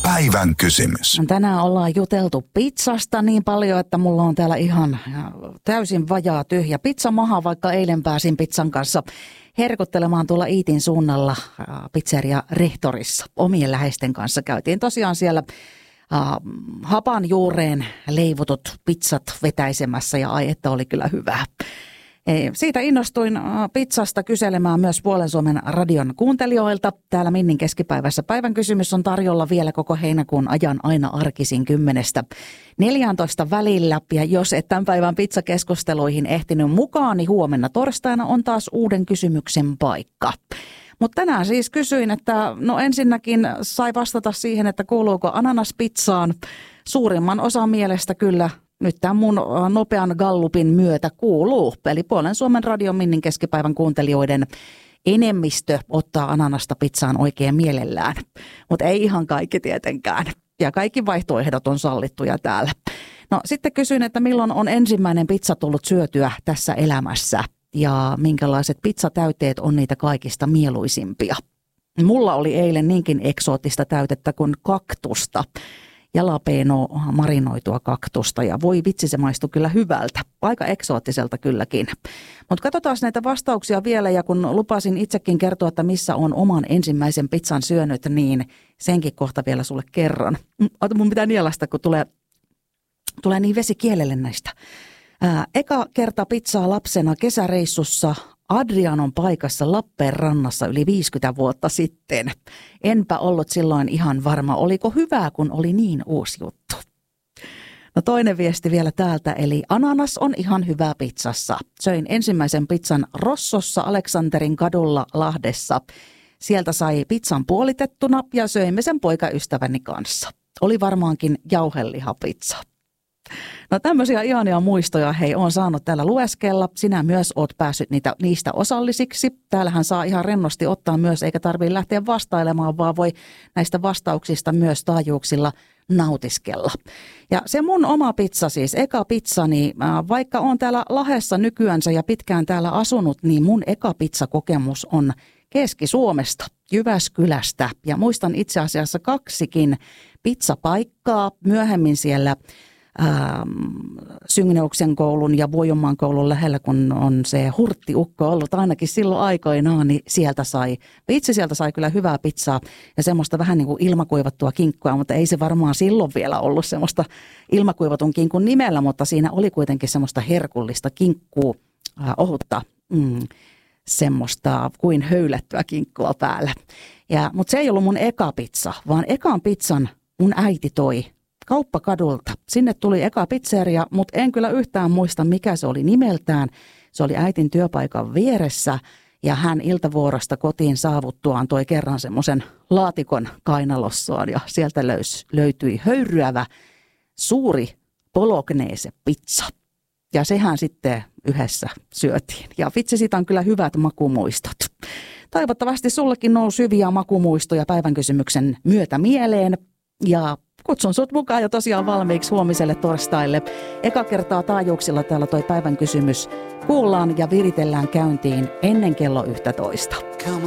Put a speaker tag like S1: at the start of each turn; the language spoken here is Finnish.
S1: Päivän kysymys.
S2: Tänään ollaan juteltu pizzasta niin paljon, että mulla on täällä ihan täysin vajaa tyhjä pizzamaha, vaikka eilen pääsin pizzan kanssa herkuttelemaan tuolla Iitin suunnalla pizzeria Rehtorissa. Omien läheisten kanssa käytiin tosiaan siellä hapan juureen leivotut pizzat vetäisemässä ja ai että oli kyllä hyvää. Siitä innostuin pizzasta kyselemään myös Puolen Suomen radion kuuntelijoilta. Täällä Minnin keskipäivässä päivän kysymys on tarjolla vielä koko heinäkuun ajan aina arkisin 10-14 välillä. Ja jos et tämän päivän pizzakeskusteluihin ehtinyt mukaan, niin huomenna torstaina on taas uuden kysymyksen paikka. Mutta tänään siis kysyin, että no ensinnäkin sai vastata siihen, että kuuluuko ananas pizzaan. Suurimman osan mielestä kyllä nyt tämän mun nopean gallupin myötä kuuluu. Eli Puolen Suomen radion Minnin keskipäivän kuuntelijoiden enemmistö ottaa ananasta pizzaan oikein mielellään. Mutta ei ihan kaikki tietenkään. Ja kaikki vaihtoehdot on sallittuja täällä. No sitten kysyin, että milloin on ensimmäinen pizza tullut syötyä tässä elämässä. Ja minkälaiset pizzatäyteet on niitä kaikista mieluisimpia. Mulla oli eilen niinkin eksoottista täytettä kuin kaktusta. Jalapeno marinoitua kaktusta ja voi vitsi, se maistui kyllä hyvältä. Aika eksoottiselta kylläkin. Mutta katsotaan näitä vastauksia vielä ja kun lupasin itsekin kertoa, että missä on oman ensimmäisen pizzan syönyt, niin senkin kohta vielä sulle kerron. Mun pitää nielasta, kun tulee niin vesi kielelle näistä. Eka kerta pizzaa lapsena kesäreissussa Adrianon paikassa Lappeenrannassa yli 50 vuotta sitten. Enpä ollut silloin ihan varma, oliko hyvää, kun oli niin uusi juttu. No toinen viesti vielä täältä, eli ananas on ihan hyvää pizzassa. Söin ensimmäisen pizzan Rossossa Aleksanterin kadulla Lahdessa. Sieltä sai pizzan puolitettuna ja söimme sen poikaystäväni kanssa. Oli varmaankin jauhelihapizza. No tämmöisiä ihania muistoja hei on saanut täällä lueskella. Sinä myös oot päässyt niistä osallisiksi. Täällähän saa ihan rennosti ottaa myös, eikä tarvitse lähteä vastailemaan, vaan voi näistä vastauksista myös taajuuksilla nautiskella. Ja se mun oma pizza siis, eka pizzani, vaikka on täällä Lahdessa nykyänsä ja pitkään täällä asunut, niin mun eka pizzakokemus on Keski-Suomesta, Jyväskylästä. Ja muistan itse asiassa kaksikin pizzapaikkaa myöhemmin siellä Syngeuksen koulun ja Vuojonmaan koulun lähellä, kun on se hurttiukko ollut ainakin silloin aikoinaan, niin sieltä sai kyllä hyvää pizzaa ja semmoista vähän niin kuin ilmakuivattua kinkkua, mutta ei se varmaan silloin vielä ollut semmoista ilmakuivatun kinkun nimellä, mutta siinä oli kuitenkin semmoista herkullista kinkkua, ohutta, semmoista kuin höylättyä kinkkua päällä. Mutta se ei ollut mun eka pizza, vaan ekan pizzan mun äiti toi Kauppakadulta. Sinne tuli eka pizzeria, mutta en kyllä yhtään muista, mikä se oli nimeltään. Se oli äitin työpaikan vieressä ja hän iltavuorosta kotiin saavuttuaan toi kerran semmoisen laatikon kainalossaan ja sieltä löytyi höyryävä suuri bolognese pizza. Ja sehän sitten yhdessä syötiin. Ja vitsi, siitä on kyllä hyvät makumuistot. Toivottavasti sullekin nousi hyviä makumuistoja päivän kysymyksen myötä mieleen ja kutsun sut mukaan jo tosiaan valmiiksi huomiselle torstaille. Eka kertaa taajuuksilla täällä toi päivän kysymys kuullaan ja viritellään käyntiin ennen kello 11.